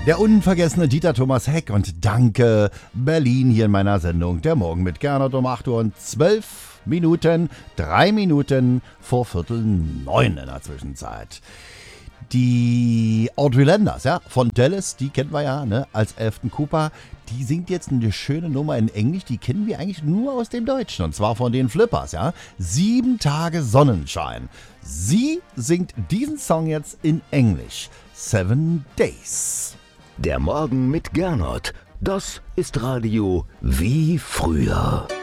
Der unvergessene Dieter Thomas Heck und danke Berlin hier in meiner Sendung. Der Morgen mit Gernot um 8 Uhr und 12 Minuten, 3 Minuten vor 8:45 in der Zwischenzeit. Die Audrey Landers, ja, von Dallas, die kennen wir ja, ne, als Elfton Cooper. Die singt jetzt eine schöne Nummer in Englisch, die kennen wir eigentlich nur aus dem Deutschen. Und zwar von den Flippers, ja. 7 Tage Sonnenschein. Sie singt diesen Song jetzt in Englisch. 7 Days. Der Morgen mit Gernot. Das ist Radio wie früher.